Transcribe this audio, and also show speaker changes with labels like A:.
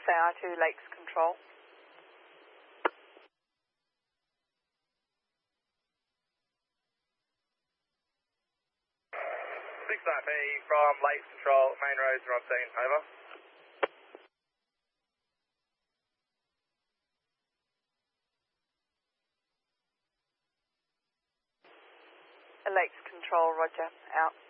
A: SAR2 Lakes Control.
B: 6IP from Lakes Control, main roads are on scene, over.
A: Lakes Control, roger, out.